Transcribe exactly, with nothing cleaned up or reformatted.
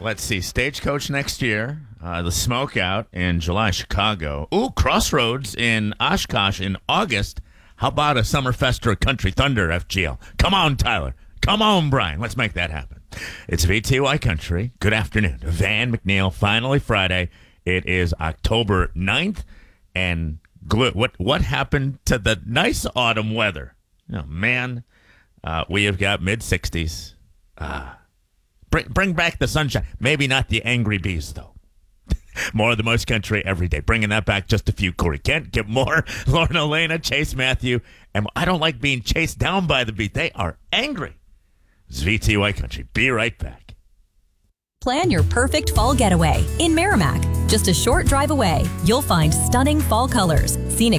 let's see. Stagecoach next year. Uh, the Smokeout in July, Chicago. Ooh, Crossroads in Oshkosh in August. How about a Summerfest or a Country Thunder, F G L? Come on, Tyler. Come on, Brian. Let's make that happen. It's V T Y Country. Good afternoon. Van McNeil, finally Friday. It is October ninth. And gl- what what happened to the nice autumn weather? Oh, man. Uh, we have got mid-sixties. Uh, bring, bring back the sunshine. Maybe not the angry bees, though. More of the Most Country every day. Bringing that back just a few. Corey Kent, get more. Lauren Elena, Chase Matthew. And I don't like being chased down by the beat. They are angry. It's V T Y Country. Be right back. Plan your perfect fall getaway in Merrimack. Just a short drive away, you'll find stunning fall colors, scenic